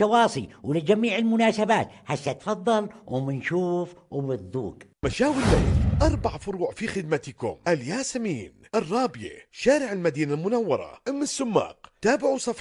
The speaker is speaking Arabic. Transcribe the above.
التواصي ولجميع المناسبات. هسه تفضل ومنشوف وبتذوق. مشاوي الليل 4 فروع في خدمتكم: الياسمين، الرابية، شارع المدينة المنورة، أم السماق. تابعوا صفحة